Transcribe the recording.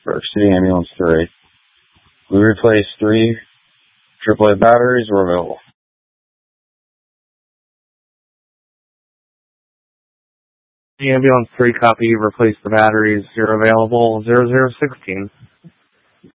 Park City Ambulance 3. We replaced 3 AAA batteries were available. The Ambulance 3 copy, replace the batteries. You're available 0016.